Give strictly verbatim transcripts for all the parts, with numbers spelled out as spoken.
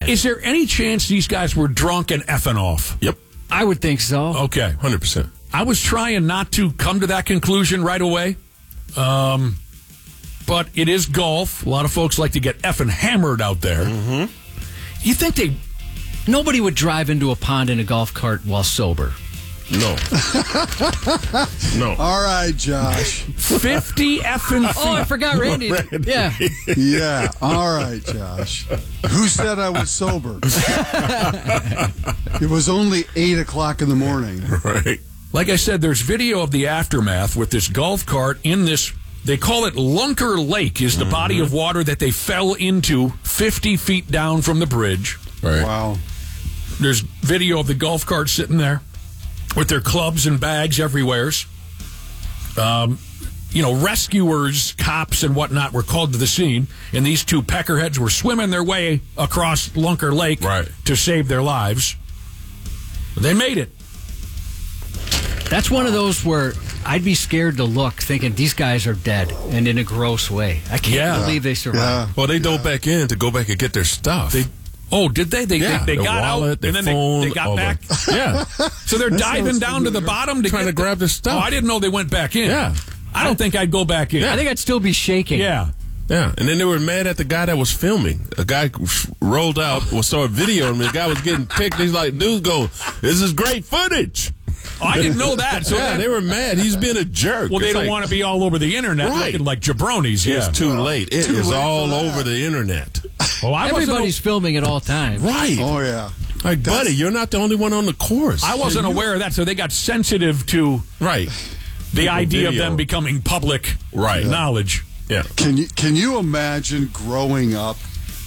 Is there any chance these guys were drunk and effing off? Yep. I would think so. Okay. one hundred percent. I was trying not to come to that conclusion right away. Um, but it is golf. A lot of folks like to get effing hammered out there. Mm-hmm. You think they... Nobody would drive into a pond in a golf cart while sober. No. No. All right, Josh. fifty effing feet. Oh, I forgot Randy. Yeah. Yeah. All right, Josh. Who said I was sober? It was only eight o'clock in the morning. Right. Like I said, there's video of the aftermath with this golf cart in this... They call it Lunker Lake, is the mm-hmm. body of water that they fell into fifty feet down from the bridge. Right. Wow. There's video of the golf cart sitting there with their clubs and bags everywhere. Um, you know, rescuers, cops, and whatnot were called to the scene, and these two peckerheads were swimming their way across Lunker Lake right. to save their lives. They made it. That's one of those where I'd be scared to look, thinking these guys are dead, and in a gross way. I can't Yeah. believe they survived. Yeah. Well, they dove back in to go back and get their stuff. They, oh, did they? They, yeah, they, they their got wallet, out, their and then phone, they, they got all back. the- yeah. So they're diving down to the bottom to Trying get to grab their stuff. Oh, I didn't know they went back in. Yeah. I don't think I'd go back in. I think I'd still be shaking. Yeah. Yeah, and then they were mad at the guy that was filming. A guy rolled out, was saw a video, and the guy was getting picked. He's like, dude, go, this is great footage. Oh, I didn't know that. So yeah, that, they were mad. He's being a jerk. well, they It's don't like, want to be all over the internet Right. looking like jabronis. Yeah. It's too late. It Too is late all for that. over the internet. Well, I wasn't, Everybody's filming at all times. Right. Oh, yeah. Like, buddy, you're not the only one on the course. I wasn't aware of that, so they got sensitive to Right. the People idea video. of them becoming public Right. knowledge. Yeah. Can you can you imagine growing up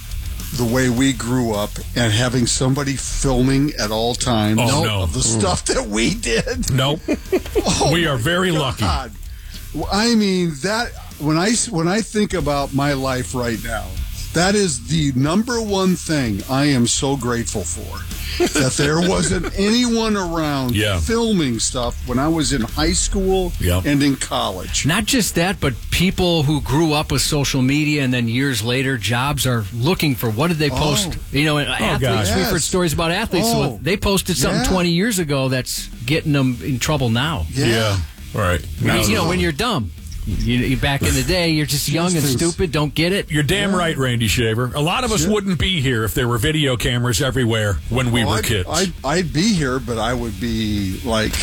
the way we grew up and having somebody filming at all times Oh, no. of the stuff that we did? Nope. Oh, We are my very lucky. God. Well, I mean that when I when I think about my life right now, that is the number one thing I am so grateful for. That there wasn't anyone around Yeah. filming stuff when I was in high school Yep. and in college. Not just that, but people who grew up with social media and then years later, jobs are looking for what did they post? Oh. You know, and athletes. God. We've heard Yes. stories about athletes. So Oh. they posted something Yeah. twenty years ago that's getting them in trouble now. Yeah. Right. Because, you know, when you're dumb. You, you back in the day, you're just young and Just as- stupid, don't get it. You're damn right, Randy Shaver. A lot of us Sure. wouldn't be here if there were video cameras everywhere when we Oh, were I'd, kids. I'd, I'd be here, but I would be like,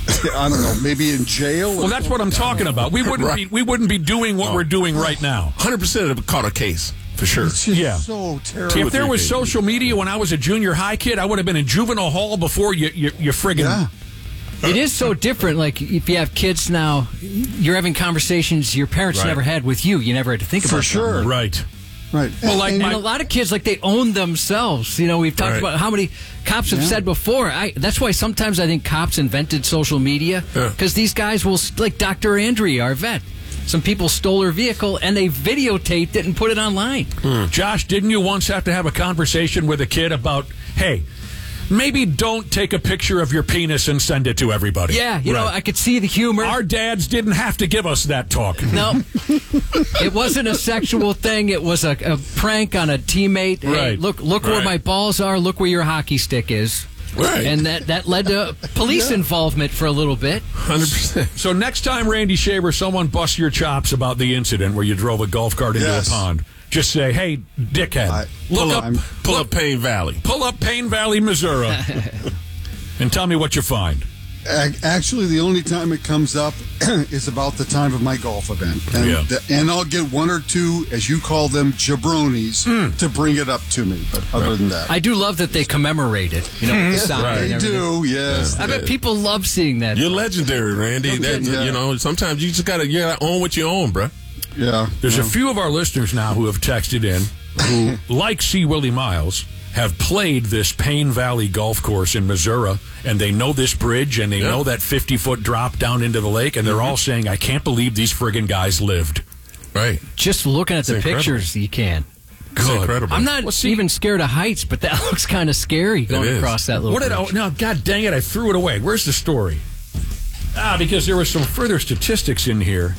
I don't know, maybe in jail. well, that's what I'm talking about. We wouldn't Right. be we wouldn't be doing what Oh. we're doing right now. one hundred percent have caught a case, for sure. It's just Yeah. so terrible. If there was cases. social media when I was a junior high kid, I would have been in juvenile hall before you you, you friggin' Yeah. It is so different. Like, if you have kids now, you're having conversations your parents Right. never had with you. You never had to think For about sure. something. right. Right. Well, like And- And my- a lot of kids, like, they own themselves. You know, we've talked Right. about how many cops have Yeah. said before. I, that's why sometimes I think cops invented social media. Yeah. Because these guys will, like Doctor Andrea, our vet. Some people stole her vehicle and they videotaped it and put it online. Josh, didn't you once have to have a conversation with a kid about, hey, maybe don't take a picture of your penis and send it to everybody? Yeah, you know, Right. I could see the humor. Our dads didn't have to give us that talk. No, it wasn't a sexual thing. It was a, a prank on a teammate. Hey, Right. look, look where Right. my balls are. Look where your hockey stick is. Right. And that, that led to police involvement for a little bit. one hundred percent. So next time, Randy Shaver, someone busts your chops about the incident where you drove a golf cart into Yes. a pond, just say, hey, dickhead, I- look Pull up, up, pull up Payne Valley. pull up Payne Valley, Missouri, and tell me what you find. Ac- Actually, the only time it comes up is about the time of my golf event. And, Yeah. the- and I'll get one or two, as you call them, jabronis, to bring it up to me. But other than that, I do love that they commemorate it. You know, with the sound and they everything. do, yes. I bet people love seeing that. You're legendary, Randy. That, Yeah. You know, sometimes you just gotta you gotta own what you own, bruh. Yeah. There's a few of our listeners now who have texted in who, like C. Willie Miles, have played this Payne Valley golf course in Missouri, and they know this bridge, and they Yeah. know that fifty-foot drop down into the lake, and they're all saying, I can't believe these friggin' guys lived. Right. Just looking at the incredible. pictures, you can. It's incredible. I'm not Well, see- even scared of heights, but that looks kind of scary going is. across that little What did I, bridge. no, God dang it, I threw it away. Where's the story? Ah, because there was some further statistics in here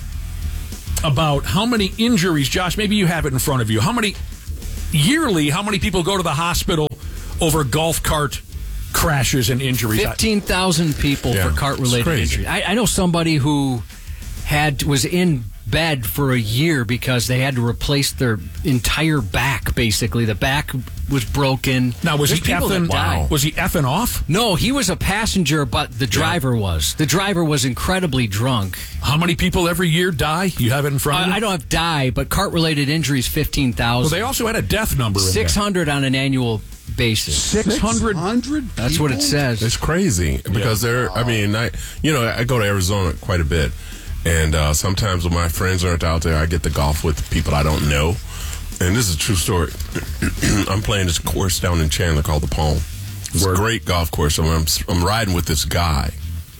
about how many injuries, Josh, maybe you have it in front of you. How many, yearly, how many people go to the hospital over golf cart crashes and injuries. fifteen thousand people Yeah, for cart-related it's crazy. injury. I, I know somebody who had was in bed for a year because they had to replace their entire back, basically. The back was broken. Now, was There's he people effing? that died. Was he effing off? No, he was a passenger, but the driver was. The driver was incredibly drunk. How many people every year die? You have it in front of you? I, I don't have die, but cart-related injuries, fifteen Well, thousand. they also had a death number in there. six hundred on an annual basis. six hundred? hundred. That's what it says. It's crazy because they're. I mean, I you know I go to Arizona quite a bit, and uh, sometimes when my friends aren't out there, I get to golf with people I don't know. And this is a true story. I'm playing this course down in Chandler called the Palm. It's a great golf course. I'm, I'm I'm riding with this guy.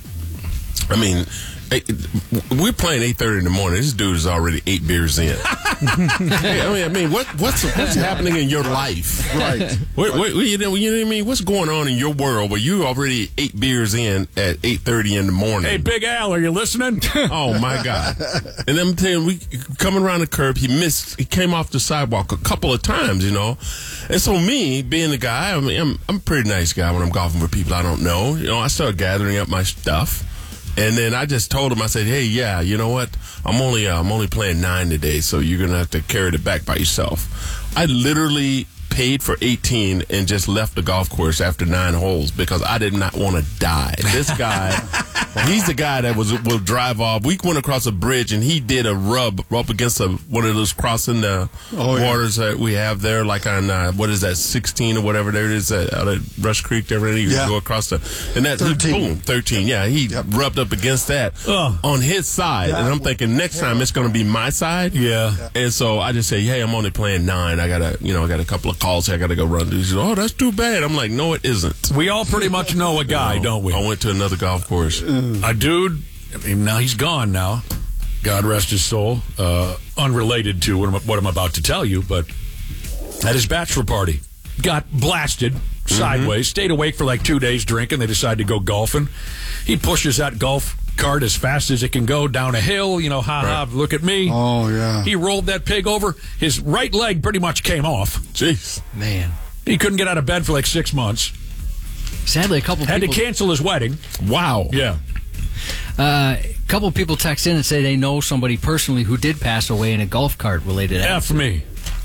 I mean, eight, we're playing eight thirty in the morning. This dude is already eight beers in. Hey, I mean, I mean, what what's what's happening in your life? Right. What, what, you, know, you know what I mean? What's going on in your world where you already eight beers in at eight thirty in the morning? Hey, Big Al, are you listening? Oh my God! And I'm telling you, we coming around the curb, he missed. He came off the sidewalk a couple of times, you know. And so me, being the guy, I mean, I'm I'm a pretty nice guy when I'm golfing with people I don't know. You know, I start gathering up my stuff. And then I just told him, I said, hey, yeah, you know what? I'm only uh, I'm only playing nine today, so you're going to have to carry it back by yourself. I literally paid for eighteen and just left the golf course after nine holes because I did not want to die. This guy, he's the guy that was will drive off. We went across a bridge, and he did a rub up against a, one of those crossing the Oh, yeah. waters that we have there, like on, uh, what is that, sixteen or whatever there it is, uh, out at Rush Creek, there, you Yeah. go across the, and that, thirteen. boom, thirteen, yeah, he Yep. rubbed up against that Ugh. on his side, That and I'm was thinking next time it's going to be my side. Yeah. And so I just say, hey, I'm only playing nine. I got to, you know, I got a couple of calls here. I got to go run. He said, oh, that's too bad. I'm like, no, it isn't. We all pretty much know a guy, You know, don't we? I went to another golf course. A dude, I mean, now he's gone now. God rest his soul. Uh, unrelated to what I'm, what I'm about to tell you, but at his bachelor party, got blasted sideways, stayed awake for like two days drinking. They decided to go golfing. He pushes that golf cart as fast as it can go down a hill. You know, ha ha, Right. look at me. Oh yeah. He rolled that pig over. His right leg pretty much came off. Jeez. Man. He couldn't get out of bed for like six months. Sadly, a couple Had people... to cancel his wedding. Wow. Yeah. Uh, a couple people text in and say they know somebody personally who did pass away in a golf cart related F me.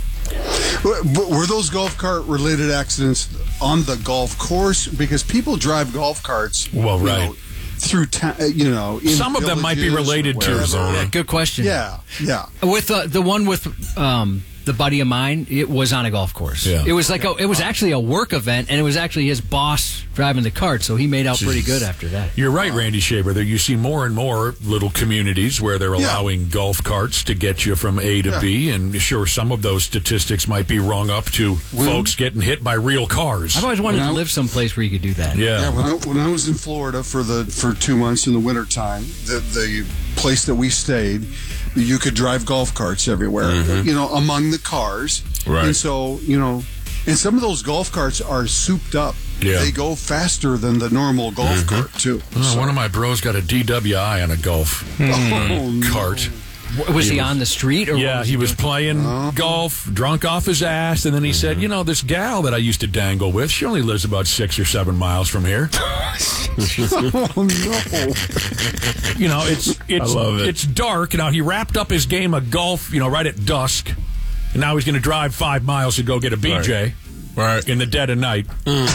But were those golf cart related accidents on the golf course? Because people drive golf carts. Well, you right. know, through town, ta- you know. In Some of them might be villages or related to wherever. Arizona. Yeah, good question. Yeah, yeah. With uh, the one with um, the buddy of mine, it was on a golf course. Yeah. It was like a, it was actually a work event, and it was actually his boss driving the cart, so he made out pretty Jeez. good after that. You're right, Randy Shaver. There you see more and more little communities where they're Yeah. allowing golf carts to get you from A to Yeah. B, and sure, some of those statistics might be rung up to folks getting hit by real cars. I've always wanted When to I- live someplace where you could do that. Yeah. Yeah, when I, when I was in Florida for the for two months in the wintertime, the the place that we stayed, you could drive golf carts everywhere, you know, among the cars. Right. And so, you know, and some of those golf carts are souped up. Yeah. They go faster than the normal golf cart, too. Oh, one of my bros got a D W I on a golf Oh, no. cart. W- Was he, on the street? Or what Yeah, was he was playing golf, drunk off his ass, and then he said, "You know, this gal that I used to dangle with, she only lives about six or seven miles from here. Oh, no. You know, it's it's I love it. it's dark. Now he wrapped up his game of golf, you know, right at dusk, and now he's going to drive five miles to go get a B J Right. in the dead of night.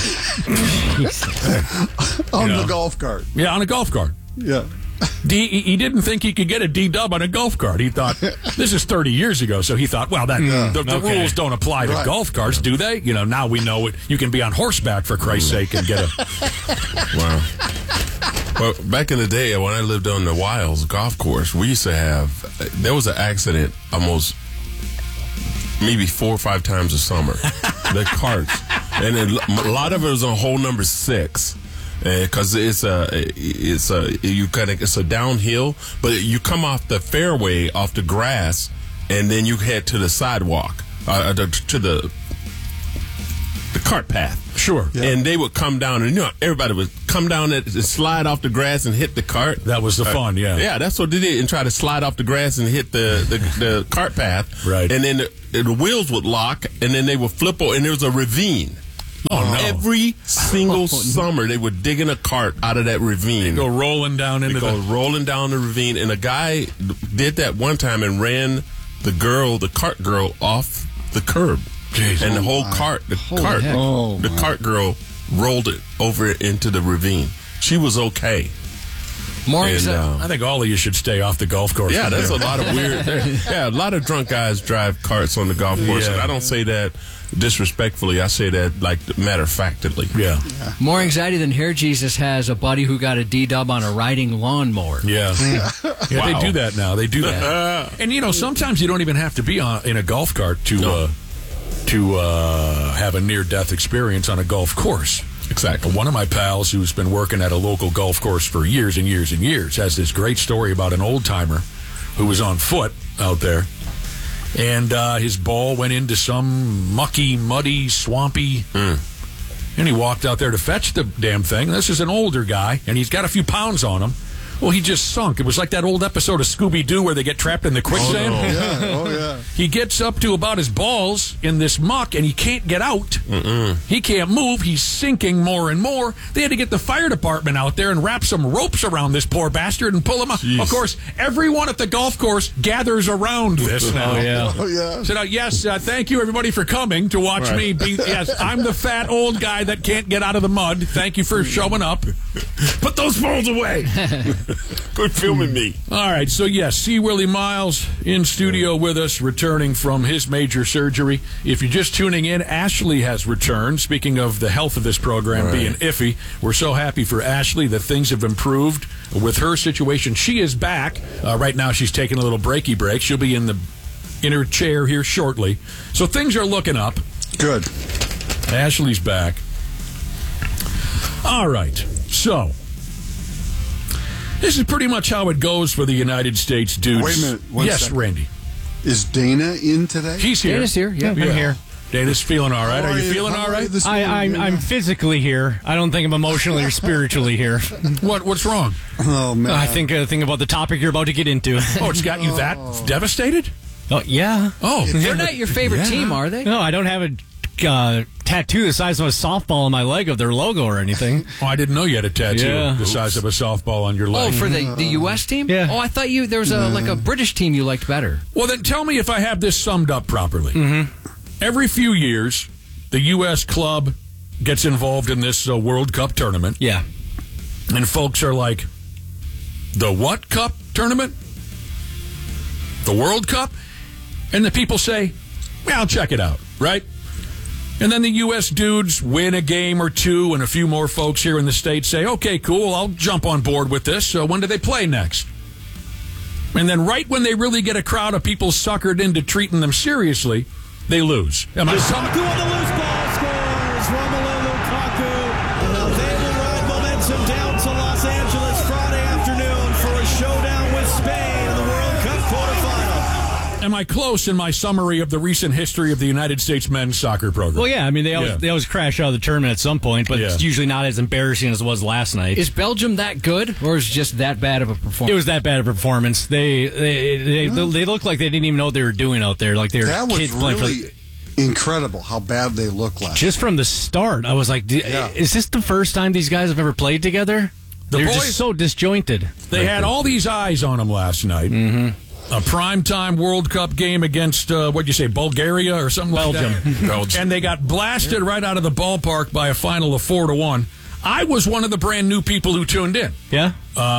On Yeah. the golf cart. Yeah, on a golf cart. Yeah. D, he he didn't think he could get a D-dub on a golf cart. He thought, this is thirty years ago, so he thought, well, that the, the Okay. rules don't apply to Right. golf carts, do they? You know, now we know it. You can be on horseback, for Christ's sake, and get a... Wow. Well, back in the day when I lived on the Wilds golf course, we used to have, there was an accident almost maybe four or five times a summer. The carts. And then a lot of it was on hole number six. Because it's a, it's a, you kind of, it's a downhill, but you come off the fairway, off the grass, and then you head to the sidewalk, uh, to to the, the cart path. Sure. And they would come down, and you know, everybody would come down and slide off the grass and hit the cart. That was the fun, yeah. Yeah, that's what they did, and try to slide off the grass and hit the, the, the cart path. Right. And then the, the wheels would lock, and then they would flip over, and there was a ravine. Oh, no. Every single summer, they were digging a cart out of that ravine. Go rolling down into They go the... rolling down the ravine, and a guy did that one time and ran the girl, the cart girl, off the curb. Jeez. And the Oh, whole my. cart, the Holy cart, heck. Oh, the my. cart girl rolled it over into the ravine. She was okay. More And, exa- uh, I think all of you should stay off the golf course. Yeah, that's a lot of weird. Yeah, a lot of drunk guys drive carts on the golf course, Yeah. and I don't say that disrespectfully. I say that like matter of factly. Yeah. more anxiety than Hair Jesus has a buddy who got a D-dub on a riding lawnmower. Yeah. Yeah, Wow. they do that now. They do that. And, you know, sometimes you don't even have to be on, in a golf cart to, No. uh, to uh, have a near-death experience on a golf course. Exactly. One of my pals who's been working at a local golf course for years and years and years has this great story about an old-timer who was on foot out there. And uh, his ball went into some mucky, muddy, swampy... And he walked out there to fetch the damn thing. This is an older guy, and he's got a few pounds on him. Well, he just sunk. It was like that old episode of Scooby-Doo where they get trapped in the quicksand. Oh, no. Yeah, oh yeah. He gets up to about his balls in this muck, and he can't get out. Mm-mm. He can't move. He's sinking more and more. They had to get the fire department out there and wrap some ropes around this poor bastard and pull him out. Jeez. Of course, everyone at the golf course gathers around this now. yeah. Oh yeah. So now, yes, uh, thank you everybody for coming to watch Right. me be. Yes, I'm the fat old guy that can't get out of the mud. Thank you for showing up. Put those phones away. Quit filming me. All right, so yes, C. Willie Miles in studio with us, returning from his major surgery. If you're just tuning in, Ashley has returned. Speaking of the health of this program Right. being iffy, we're so happy for Ashley that things have improved with her situation. She is back. Uh, right now, she's taking a little breaky break. She'll be in the in her chair here shortly. So things are looking up. Good. Ashley's back. All right, so this is pretty much how it goes for the United States dudes. Wait a minute, one yes, second. Randy. Is Dana in today? He's here. Dana's here. Yeah, Yeah. I'm here. Dana's feeling all right. How Are you feeling How all are right? you this I, I'm, morning, I'm Dana? physically here. I don't think I'm emotionally or spiritually here. What What's wrong? Oh man. I think uh, think about the topic you're about to get into. Oh, it's got you that devastated? Oh yeah. Oh, They're not your favorite Yeah. team, are they? No, I don't have a uh, tattoo the size of a softball on my leg of their logo or anything. oh, I didn't know you had a tattoo Yeah. the size of a softball on your Oh, leg. for the, the U S team? Yeah. Oh, I thought you there was a like a British team you liked better. Well, then tell me if I have this summed up properly. Mm-hmm. Every few years, the U S club gets involved in this uh, World Cup tournament. Yeah. And folks are like, the what cup tournament? The World Cup? And the people say, well, I'll check it out, right? And then the U S dudes win a game or two, and a few more folks here in the States say, okay, cool, I'll jump on board with this. So when do they play next? And then right when they really get a crowd of people suckered into treating them seriously, they lose. Am I some- Lukaku on the loose ball scores. Romelu Lukaku. And now they will ride momentum down to Los Angeles Friday afternoon for a showdown with Spain in the World Cup quarterfinal. Am I close in my summary of the recent history of the United States men's soccer program? Well, yeah. I mean, they always Yeah. they always crash out of the tournament at some point, but Yeah. it's usually not as embarrassing as it was last night. Is Belgium that good, or is it just that bad of a performance? It was that bad of a performance. They they they, they looked like they didn't even know what they were doing out there. Like they were that was kids playing for. really incredible how bad they look last. Just from the start, I was like, D- Yeah. "Is this the first time these guys have ever played together?" The They're boys- just so disjointed. They had all these eyes on them last night. Mm-hmm. A primetime World Cup game against, uh, what'd you say, Bulgaria or something Belgium. like that? Belgium. And they got blasted right out of the ballpark by a final of four to one. I was one of the brand new people who tuned in. Yeah.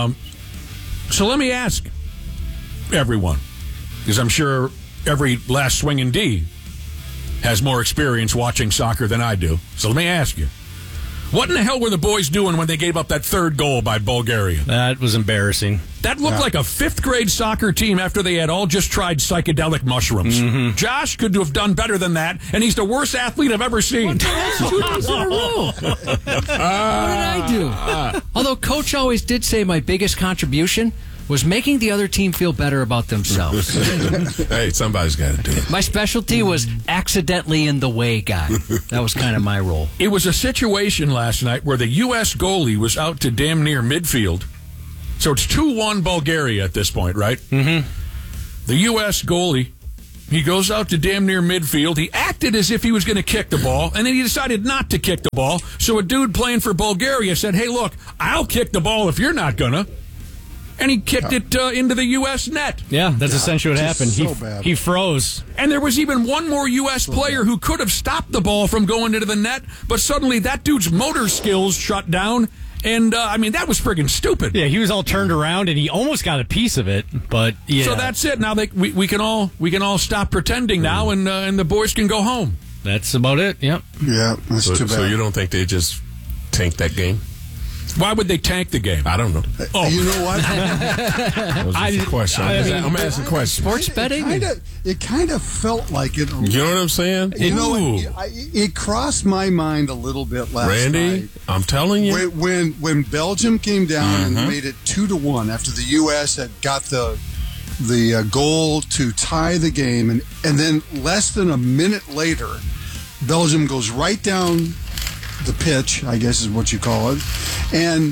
So let me ask everyone, because I'm sure every last swinging D has more experience watching soccer than I do. So let me ask you, what in the hell were the boys doing when they gave up that third goal by Bulgaria? That was embarrassing. That looked like a fifth grade soccer team after they had all just tried psychedelic mushrooms. Mm-hmm. Josh could have done better than that, and he's the worst athlete I've ever seen. Two days in a row. What did I do? Although Coach always did say my biggest contribution was making the other team feel better about themselves. Hey, somebody's got to do it. My specialty was accidentally in the way guy. That was kind of my role. It was a situation last night where the U S goalie was out to damn near midfield. So it's two one Bulgaria at this point, right? Mm-hmm. The U S goalie, he goes out to damn near midfield. He act acted as if he was going to kick the ball, and then he decided not to kick the ball. So a dude playing for Bulgaria said, hey, look, I'll kick the ball if you're not going to. And he kicked it uh, into the U S net. Yeah, that's essentially what just happened. so he, bad. he froze. And there was even one more U S player who could have stopped the ball from going into the net, but suddenly that dude's motor skills shut down. And, uh, I mean, that was friggin' stupid. Yeah, he was all turned around, and he almost got a piece of it, but yeah. So that's it. Now they, we, we can all we can all stop pretending now, and uh, and the boys can go home. That's about it, yep. Yeah, that's So, too bad. so you don't think they just tanked that game? Why would they tank the game? I don't know. Oh, You know what? That was just a question. I I'm, mean, I'm asking questions. Sports betting? It kind of, it kind of felt like it. You know what I'm saying? You know, Ooh. it, I- it crossed my mind a little bit last Randy, night. I'm telling you. When, when when Belgium came down Mm-hmm. and made it two to one after the U S had got the the uh, goal to tie the game, and and then less than a minute later, Belgium goes right down the pitch, I guess is what you call it, and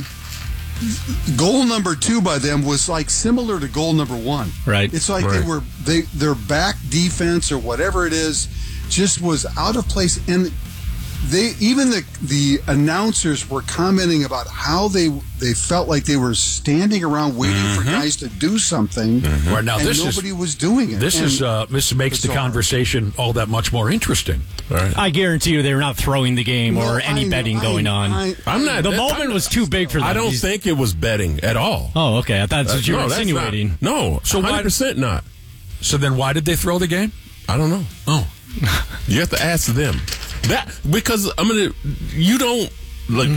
goal number two by them was like similar to goal number one. Right. It's like Right. they were they their back defense or whatever it is just was out of place, and they even the the announcers were commenting about how they they felt like they were standing around waiting for guys to do something, Right, now and this is- nobody was doing it. This And is uh, this makes the bizarre. conversation all that much more interesting. All right. I guarantee you they're not throwing the game No, or any I- betting I- going on. I- I'm not. the that- moment I'm- was too big for them. I don't He's- think it was betting at all. Oh, okay. I thought that's what you no, were that's insinuating. Not, no, So so why- one hundred percent not. So then why did they throw the game? I don't know. Oh, You have to ask them that because I'm gonna. You don't like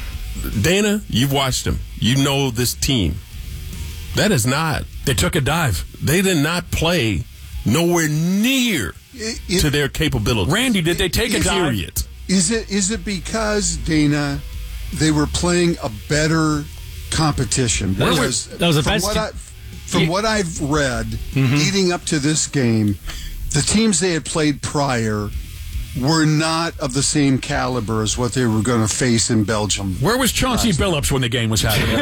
Dana. You've watched them. You know this team. That is not. they took a dive. They did not play nowhere near It- it- to their capabilities. Randy, did they take a dive? Period. Is it is it because Dana they were playing a better competition? That was- Because that was the from best What te- I, from Yeah. what I've read leading up to this game, the teams they had played prior were not of the same caliber as what they were going to face in Belgium. Where was Chauncey Billups when the game was happening?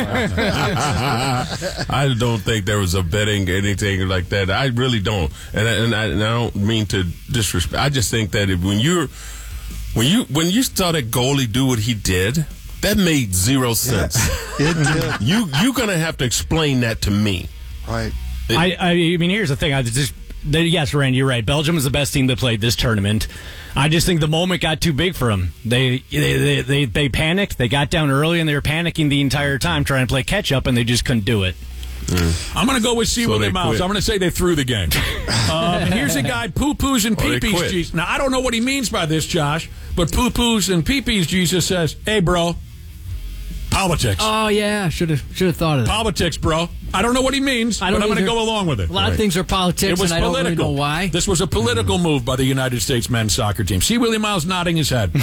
I don't think there was a betting anything like that. I really don't, and I, and I, and I don't mean to disrespect. I just think that if, when you're when you when you saw that goalie do what he did, that made zero sense. It did. You you're gonna have to explain that to me. Right. I, I mean, here's the thing. I just, they, yes, Randy, you're right. Belgium is the best team that played this tournament. I just think the moment got too big for them. They, they, they, they, they panicked. They got down early, and they were panicking the entire time trying to play catch up, and they just couldn't do it. I'm going to go with C. So Willie they Mouse. quit. I'm going to say they threw the game. um, and here's a guy, poo-poos and Or they pee-pees quit. Jesus. Now, I don't know what he means by this, Josh, but poo-poos and pee-pees Jesus says, hey, bro, politics. Oh, yeah. Should have should have thought of that. Politics, bro. I don't know what he means, I don't but I'm going to either. go along with it. A lot of things are politics, It was and I don't political. really know why. This was a political move by the United States men's soccer team. See Willie Miles nodding his head.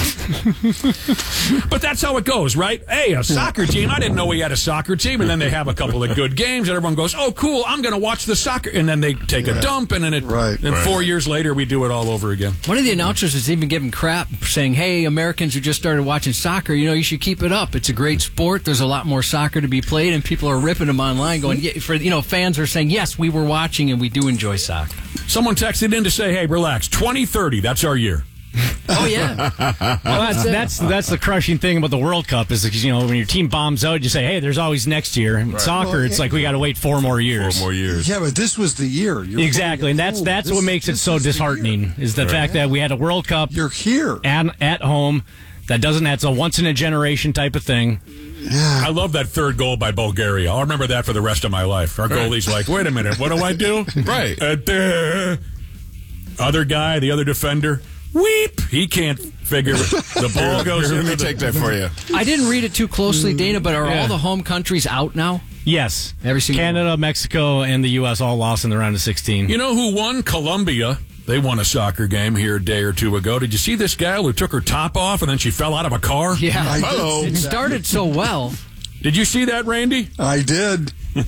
But that's how it goes, right? Hey, a soccer team. I didn't know we had a soccer team. And then they have a couple of good games, and everyone goes, oh, cool, I'm going to watch the soccer. And then they take a dump, and then it, Right. and Right. four years later, we do it all over again. One of the announcers is even giving crap, saying, hey, Americans who just started watching soccer, you know, you should keep it up. It's a great sport. There's a lot more soccer to be played, and people are ripping them online going, yeah, for you know, fans are saying, yes, we were watching, and we do enjoy soccer. Someone texted in to say, hey, relax, twenty thirty, that's our year. Oh, yeah. Well, that's that's that's the crushing thing about the World Cup is because, you know, when your team bombs out, you say, hey, there's always next year. In Soccer, Well, it's like we got to wait four more years. Four more years. Yeah, but this was the year. You're Exactly, and that's oh, that's this- what makes it this so is the disheartening year. is the fact that we had a World Cup You're here. at at home that doesn't that's a once in a generation type of thing. I love that third goal by Bulgaria. I'll remember that for the rest of my life. Our goalie's like, wait a minute, what do I do? Right. Uh, duh. Other guy, the other defender, weep. He can't figure it. The ball goes Here, let into me the... take that for you. I didn't read it too closely, Dana, but are Yeah. all the home countries out now? Yes, Every single Canada, Mexico, and the U S all lost in the round of sixteen. You know who won? Colombia. They won a soccer game here a day or two ago. Did you see this gal who took her top off and then she fell out of a car? Yeah. I did Hello. see It that. started so well. Did you see that, Randy? I did.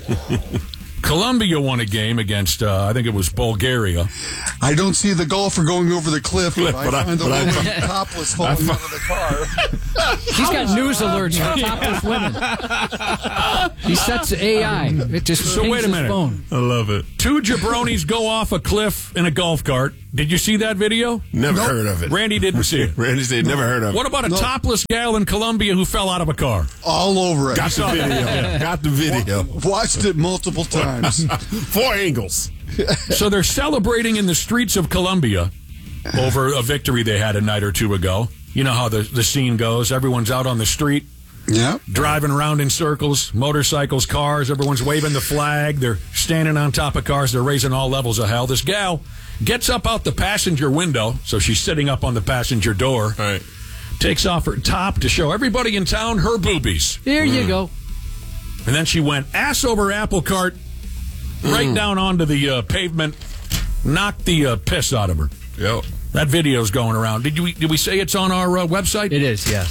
Colombia won a game against, uh, I think it was Bulgaria. I don't see the golfer going over the cliff, but, But I I- find the but I- woman topless falling out of the car. He's got news alerts for topless women. He sets A I. It just So pings wait a his minute. phone. I love it. Two jabronis go off a cliff in a golf cart. Did you see that video? Never heard of it. Randy didn't see it. Randy said never heard of it. What about a No. topless gal in Colombia who fell out of a car? All over it. Got the video. Got the video. Watched it multiple times. Four angles. So they're celebrating in the streets of Colombia over a victory they had a night or two ago. You know how the, the scene goes. Everyone's out on the street, Yeah. driving around in circles, motorcycles, cars. Everyone's waving the flag. They're standing on top of cars. They're raising all levels of hell. This gal gets up out the passenger window, so she's sitting up on the passenger door, All right. takes off her top to show everybody in town her boobies. Here you go. And then she went ass over apple cart, right down onto the uh, pavement, knocked the uh, piss out of her. Yep. That video's going around. Did you? Did we say it's on our uh, website? It is, yeah.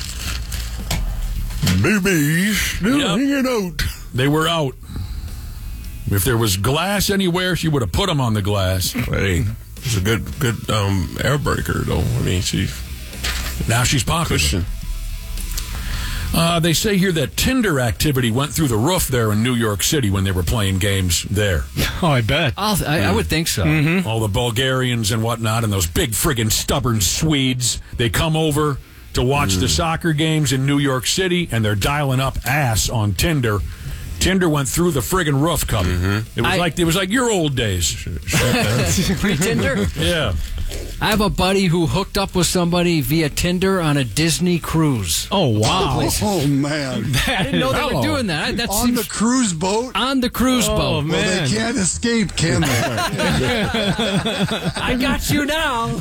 Babies. Still Yep. hanging out. They were out. If there was glass anywhere, she would have put them on the glass. Hey, it's a good, good um, air breaker, though. I mean, she Now she's popular. cushion. Uh, they say here that Tinder activity went through the roof there in New York City when they were playing games there. Oh, I bet. I'll, I, I would think so. All the Bulgarians and whatnot, and those big friggin' stubborn Swedes. They come over to watch the soccer games in New York City, and they're dialing up ass on Tinder. Tinder went through the friggin' roof, Cubby. It was I- like it was like your old days. Tinder. Yeah. I have a buddy who hooked up with somebody via Tinder on a Disney cruise. Oh, wow. Oh, man. I didn't know they were doing that. I- That On seems the cruise boat? on the cruise Oh, boat. man. Well, they can't escape, can they? I got you now.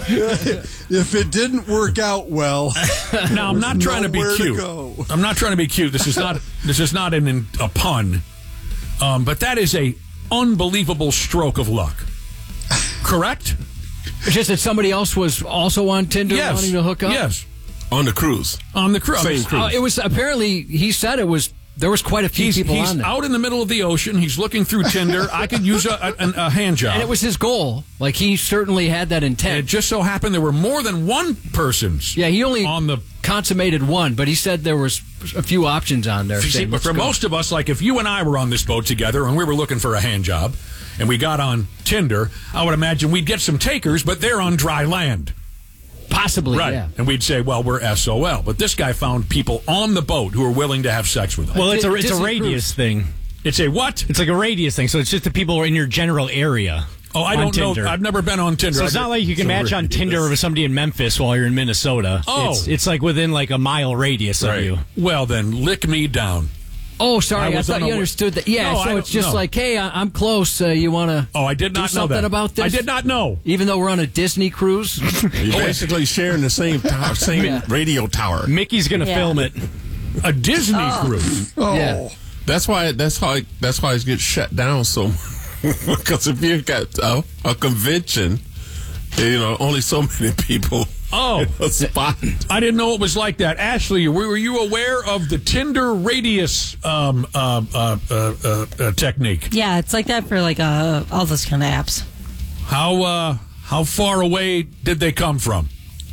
If it didn't work out well, Now I'm not trying to be nowhere to cute. go. I'm not trying to be cute. This is not. This is not an, a pun. Um, but that is a unbelievable stroke of luck. Correct? It's just that somebody else was also on Tinder Yes. wanting to hook up. Yes. On the cruise. On the cruise. Same cruise. Uh, it was apparently he said it was there was quite a few He's, people he's on there. out in the middle of the ocean. He's looking through Tinder. I could use a, a, a hand job. And it was his goal. Like he certainly had that And it intent. just so happened there were more than one person's. Yeah, he only on the. consummated one, but he said there was a few options on there. See, saying, but "Let's for go." most of us, like if you and I were on this boat together and we were looking for a hand job, and we got on Tinder, I would imagine we'd get some takers, but they're on dry land. possibly, Right. yeah. And we'd say, well, we're S O L. But this guy found people on the boat who are willing to have sex with him. Well, it's a it's a Disney radius thing. It's a what? It's like a radius thing. So it's just the people who are in your general area. Oh, I on don't Tinder. know. I've never been on Tinder. So it's I've- not like you can It's a match on radius. Tinder with somebody in Memphis while you're in Minnesota. Oh. It's, it's like within like a mile radius Right. of you. Well, then lick me down. Oh, I sorry. I, was thought you unaware- understood that. Yeah, No, I so don't- it's just no. like, hey, I, I'm close. Uh, you want to Oh, I did do not know something that. about this? I did not know. Even though we're on a Disney cruise? You're basically sharing the same tower, same Yeah. radio tower. Mickey's going to Yeah. film it. A Disney cruise. Oh, Yeah. That's why. That's how. That's why it gets shut down so much. Because if you got a, a convention, you know, only so many people. Oh. in a spot. I didn't know it was like that. Ashley, were were you aware of the Tinder radius um, uh, uh, uh, uh, uh, technique? Yeah, it's like that for like uh, all those kind of apps. How uh, how far away did they come from?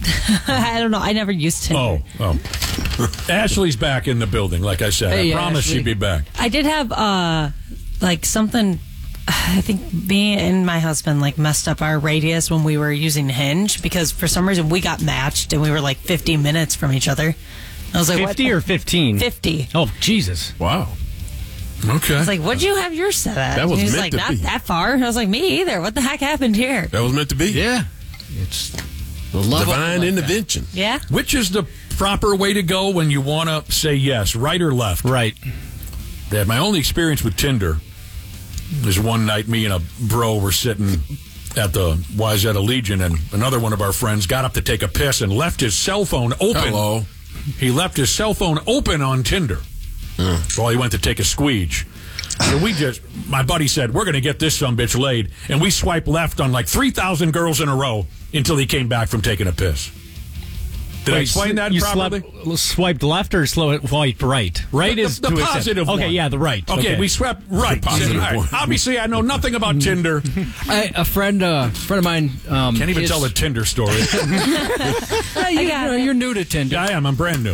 I don't know. I never used Tinder. Oh, oh. Ashley's back in the building, like I said. Hey, I promised Ashley. she'd be back. I did have uh, like something. I think me and my husband like messed up our radius when we were using Hinge because for some reason we got matched and we were like fifty minutes from each other. I was like, fifty what? or fifteen? fifty. Oh, Jesus. Wow. Okay. I was like, what'd you have yours set at? That was he was meant like, to not be. that far. I was like, me either. What the heck happened here? That was meant to be. Yeah. It's the love of it Divine like that. intervention. Yeah. Which is the proper way to go when you want to say yes, right or left? Right. Dad, my only experience with Tinder is one night me and a bro were sitting at the Wayzata Legion, and another one of our friends got up to take a piss and left his cell phone open. Hello. He left his cell phone open on Tinder while he went to take a squeege. So we just, my buddy said, we're going to get this sumbitch laid. And we swiped left on like three thousand girls in a row until he came back from taking a piss. Did I Wait, explain that you properly? slept- swiped left or swiped right? Right The- is the to accept. positive Okay, one. yeah, the right. Okay, we swept right. positive All right. one. Obviously, I know nothing about Tinder. I, a friend, uh, friend of mine. Um, Can't even his- tell a Tinder story. Uh, you, got know, it. you're new to Tinder. I am. I'm brand new.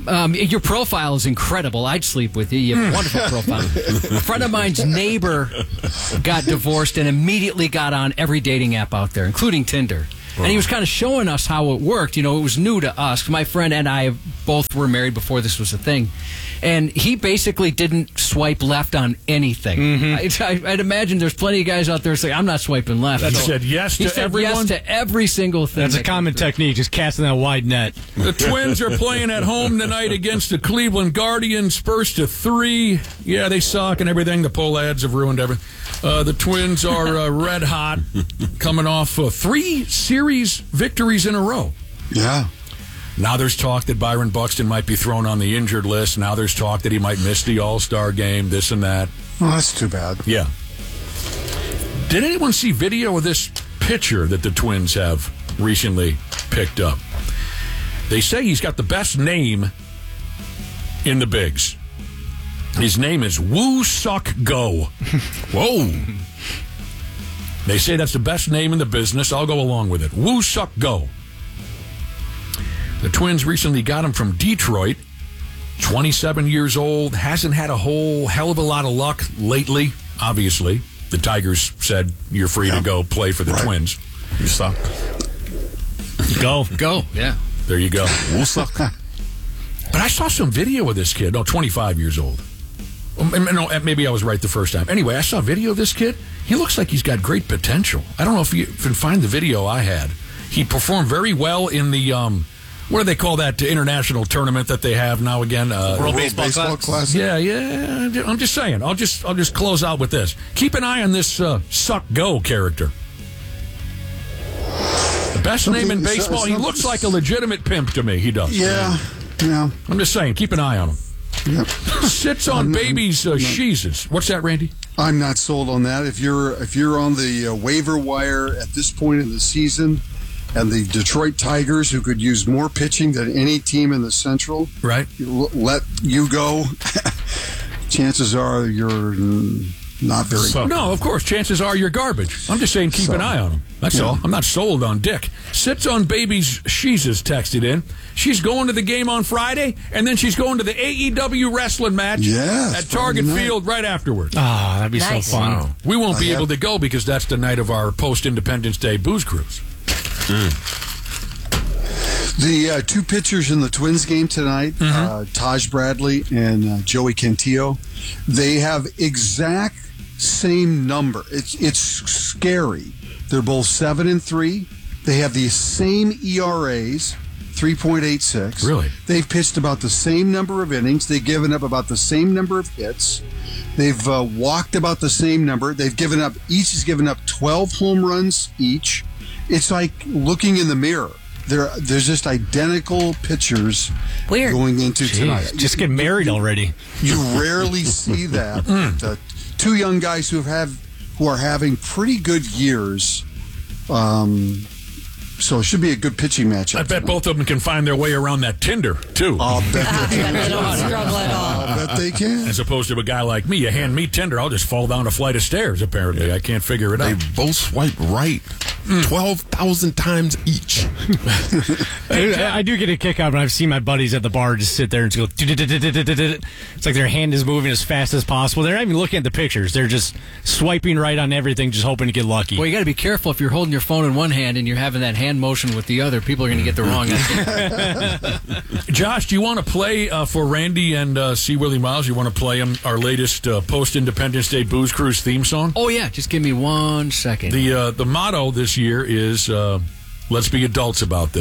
Um, your profile is incredible. I'd sleep with you. You have a wonderful profile. A friend of mine's neighbor got divorced and immediately got on every dating app out there, including Tinder. And he was kind of showing us how it worked. You know, it was new to us. My friend and I both were married before this was a thing. And he basically didn't swipe left on anything. Mm-hmm. I, I, I'd imagine there's plenty of guys out there saying, I'm not swiping left. He So said yes he to said everyone? yes to every single thing. That's a that common came through. technique, just casting that wide net. The Twins are playing at home tonight against the Cleveland Guardians. Spurs to three. Yeah, they suck and everything. The poll ads have ruined everything. Uh, the Twins are uh, red hot, coming off uh, three series victories in a row. Yeah. Now there's talk that Byron Buxton might be thrown on the injured list. Now there's talk that he might miss the All-Star game, this and that. Well, that's too bad. Yeah. Did anyone see video of this pitcher that the Twins have recently picked up? They say he's got the best name in the bigs. His name is Woo Suck Go. Whoa. They say that's the best name in the business. I'll go along with it. Woo Suck Go. The Twins recently got him from Detroit. twenty-seven years old. Hasn't had a whole hell of a lot of luck lately, obviously. The Tigers said you're free Yeah. to go play for the Right. Twins. You suck. Go. Go, yeah. There you go. You suck. But I saw some video of this kid. Oh, twenty-five years old. Um, No, maybe I was right the first time. Anyway, I saw a video of this kid. He looks like he's got great potential. I don't know if you can find the video I had. He performed very well in the, um, what do they call that international tournament that they have now again? Uh, World World Baseball Baseball Classic. Classic. Yeah, yeah. I'm just saying. I'll just I'll just close out with this. Keep an eye on this uh, Suck Go character. The best Something- name in baseball. He something- looks like a legitimate pimp to me. He does. Yeah. Yeah. I'm just saying. Keep an eye on him. Yeah. Sits on babies' uh, sheezes. What's that, Randy? I'm not sold on that. If you're if you're on the uh, waiver wire at this point in the season, and the Detroit Tigers, who could use more pitching than any team in the Central, Right. l- let you go, chances are you're mm, not very So- good. No, of course. Chances are you're garbage. I'm just saying keep So- an eye on him. That's Yeah. all. I'm not sold on Dick. Sits on babies' sheezes texted in. She's going to the game on Friday, and then she's going to the A E W wrestling match Yes, at Target Friday night. Field right afterwards. Ah, that'd be Nice. so fun. Wow. We won't be I able have- to go because that's the night of our post-Independence Day booze cruise. The uh, two pitchers in the Twins game tonight, Mm-hmm. uh, Taj Bradley and uh, Joey Cantillo, they have exact same number. It's it's scary. They're both seven and three. They have the same E R As, three point eight six. Really? They've pitched about the same number of innings. They've given up about the same number of hits. They've uh, walked about the same number. They've given up, each has given up twelve home runs each. It's like looking in the mirror. They're, they're just identical pitchers Weird. going into tonight. Just get married already. You rarely see that. Mm. The two young guys who have who are having pretty good years. Um, so it should be a good pitching matchup. I bet both of them can find their way around that Tinder, too. I'll bet I they bet can. they don't struggle at all. I'll bet they can. As opposed to a guy like me, you hand me Tinder, I'll just fall down a flight of stairs, apparently. I can't figure it They out. both swipe right twelve thousand times each. I, I do get a kick out when I've seen my buddies at the bar just sit there and just go. It's like their hand is moving as fast as possible. They're not even looking at the pictures. They're just swiping right on everything, just hoping to get lucky. Well, you got to be careful if you're holding your phone in one hand and you're having that hand motion with the other. People are going to get the wrong idea. Josh, do you want to play uh, for Randy and uh, C. Willie Miles? You want to play him our latest uh, post-Independence Day Booze Cruise theme song? Oh, yeah. Just give me one second. The uh, the motto this year is uh, let's be adults about this.